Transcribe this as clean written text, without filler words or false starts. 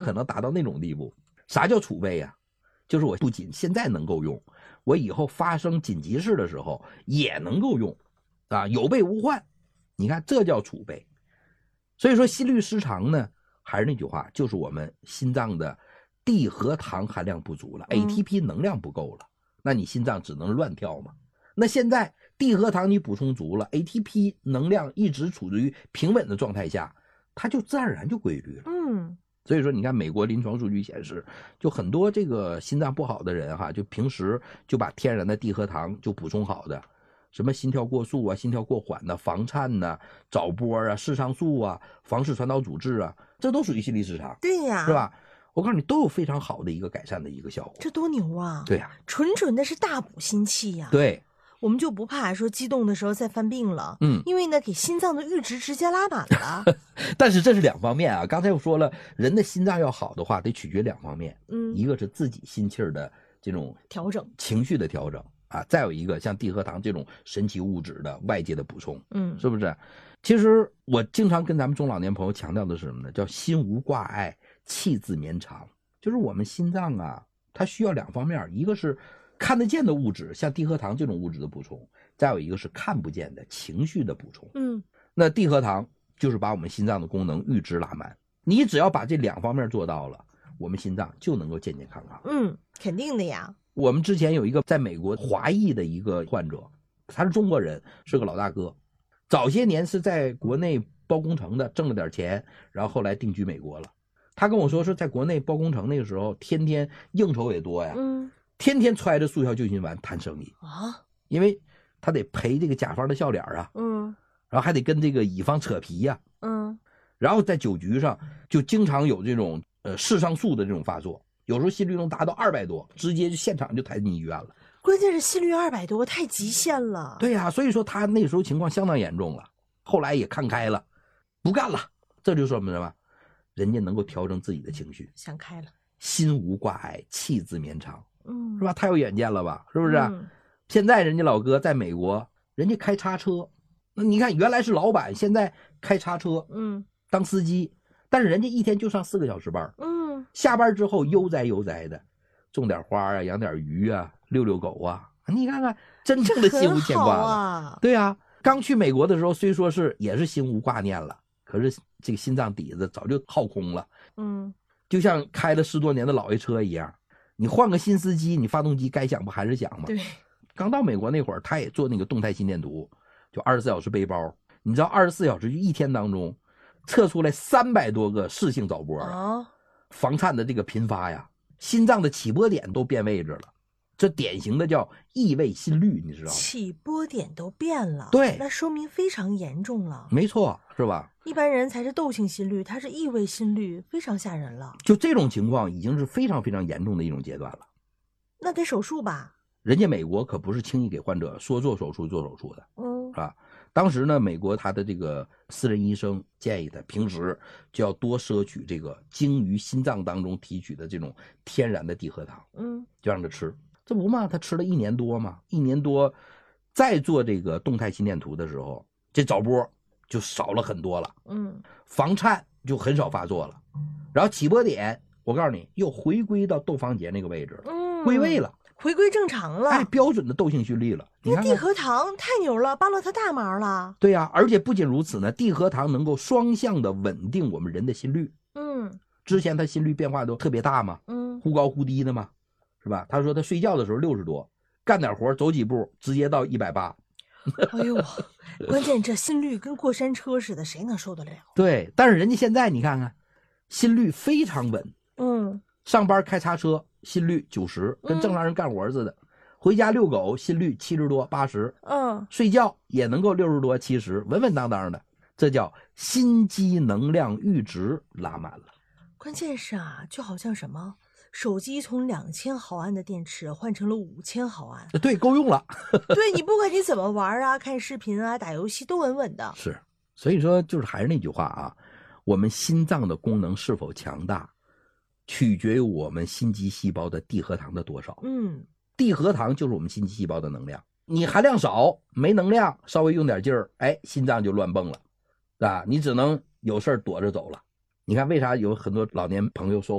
可能达到那种地步。啥叫储备呀？就是我不仅现在能够用，我以后发生紧急事的时候也能够用啊，有备无患。你看这叫储备。所以说心律失常呢，还是那句话，就是我们心脏的地核糖含量不足了， ATP 能量不够了，那你心脏只能乱跳嘛。那现在地核糖你补充足了， ATP 能量一直处于平稳的状态下，它就自然而然就规律了。所以说你看美国临床数据显示，就很多这个心脏不好的人哈，就平时就把天然的地核糖就补充好的，什么心跳过速啊、心跳过缓的、房颤呐、早波啊、视上素啊、房室传导阻滞啊，这都属于心律失常。 对呀， 是吧？我告诉你，都有非常好的一个改善的一个效果。 这多牛啊！ 对呀， 纯纯的是大补心气呀。 对， 我们就不怕说激动的时候再犯病了。因为呢，给心脏的阈值直接拉满了。 但是这是两方面啊。刚才我说了，人的心脏要好的话，得取决两方面。一个是自己心气儿的这种调整， 情绪的调整啊，再有一个像地核糖这种神奇物质的外界的补充。是不是？其实我经常跟咱们中老年朋友强调的是什么呢？叫心无挂碍，气自绵长。就是我们心脏啊，它需要两方面，一个是看得见的物质，像地核糖这种物质的补充，再有一个是看不见的情绪的补充。那地核糖就是把我们心脏的功能阈值拉满，你只要把这两方面做到了，我们心脏就能够健健康康。 肯定的呀。 我们之前有一个在美国华裔的一个患者，他是中国人，是个老大哥，早些年是在国内包工程的，挣了点钱，然后后来定居美国了。他跟我说在国内包工程那个时候，天天应酬也多呀，天天揣着速效救心丸谈生意啊，因为他得赔这个甲方的笑脸啊，然后还得跟这个乙方扯皮呀，然后在酒局上就经常有这种视上素的这种发作，有时候心率能达到200多，直接就现场就抬进医院了。 关键是心率200多，太极限了。 对呀，所以说他那时候情况相当严重了，后来也看开了，不干了。这就说明什么？人家能够调整自己的情绪， 想开了， 心无挂碍，气自绵长，是吧？太有远见了吧？是不是？现在人家老哥在美国，人家开叉车，那你看原来是老板，现在开叉车，当司机，但是人家一天就上4个小时班，下班之后悠哉悠哉的，种点花啊，养点鱼啊，遛遛狗啊，你看看真正的心无牵挂了。 啊， 对啊，刚去美国的时候虽说是也是心无挂念了，可是这个心脏底子早就耗空了。就像开了10多年的老爷车一样，你换个新司机，你发动机该响不还是响吗？ 对。 刚到美国那会儿，他也做那个动态心电图，就24小时背包，你知道24小时就一天当中测出来300多个室性早波啊，房颤的这个频发呀，心脏的起波点都变位置了，这典型的叫异位心律，你知道吗？ 起波点都变了， 对， 那说明非常严重了。 没错，是吧？ 一般人才是窦性心律，他是异位心律，非常吓人了。 就这种情况已经是非常非常严重的一种阶段了。 那得手术吧？ 人家美国可不是轻易给患者说做手术做手术的，啊，当时呢，美国他的这个私人医生建议他平时就要多摄取这个经于心脏当中提取的这种天然的地核糖，就让他吃，这不嘛，他吃了1年多嘛，1年多，再做这个动态心电图的时候，这早波就少了很多了，房颤就很少发作了，然后起波点，我告诉你又回归到窦房结那个位置了，归位了。 回归正常了， 哎，标准的窦性心律了。 你看地核糖太牛了，帮了他大忙了。 对呀，而且不仅如此呢，地核糖能够双向的稳定我们人的心率。之前他心率变化都特别大嘛，忽高忽低的嘛，是吧？他说他睡觉的时候60多，干点活走几步直接到180。 哎呦，关键这心率跟过山车似的，谁能受得了？ 对，但是人家现在你看看，心率非常稳。上班开叉车心率90，跟正常人干活似的。回家遛狗心率70多80，睡觉也能够60多70，稳稳当当的。这叫心肌能量阈值拉满了。 关键是啊，就好像什么手机从2000毫安的电池换成了5000毫安， 对，够用了。 对，你不管你怎么玩啊，看视频啊，打游戏都稳稳的。 是，所以说就是还是那句话啊，我们心脏的功能是否强大，取决于我们心肌细胞的地核糖的多少。地核糖就是我们心肌细胞的能量，你含量少，没能量，稍微用点劲儿，哎，心脏就乱蹦了，啊，你只能有事躲着走了。你看为啥有很多老年朋友说